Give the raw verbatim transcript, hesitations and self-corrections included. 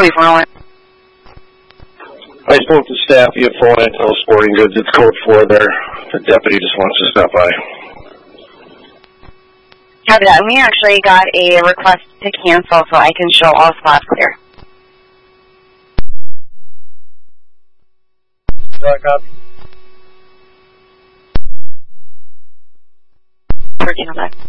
twenty-four hour. I spoke to staff via phone at Total Sporting Goods. It's code four there. The deputy just wants to stop by. Copy that. We actually got a request to cancel so I can show all spots clear. Copy. fourteen oh five.